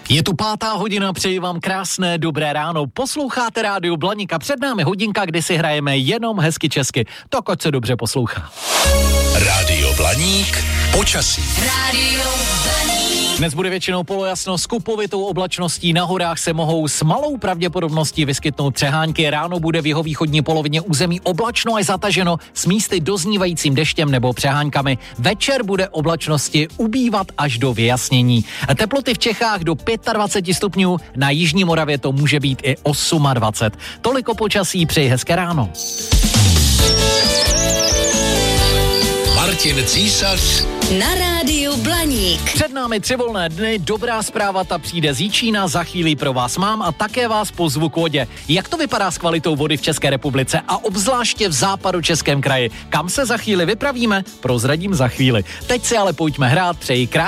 Je tu 5:00, přeji vám krásné dobré ráno. Posloucháte Rádio Blaník a před námi hodinka, kdy si hrajeme jenom hezky česky. Tak ať se dobře poslouchá. Rádio Blaník, počasí. Rádio Blaník. Dnes bude většinou polojasno s kupovitou oblačností, na horách se mohou s malou pravděpodobností vyskytnout přehánky, ráno bude v jihovýchodní polovině území oblačno až zataženo s místy doznívajícím deštěm nebo přehánkami. Večer bude oblačnosti ubývat až do vyjasnění. Teploty v Čechách do 25 stupňů, na jižní Moravě to může být i 28. Toliko počasí, přeji hezké ráno. Martin Císař Na Rádiu Blaník. Před námi 3 volné dny, dobrá zpráva, ta přijde z Jičína, za chvíli pro vás mám a také vás pozvu k vodě. Jak to vypadá s kvalitou vody v České republice a obzvláště v západočeském kraji? Kam se za chvíli vypravíme? Prozradím za chvíli. Teď si ale pojďme hrát, přeji krásný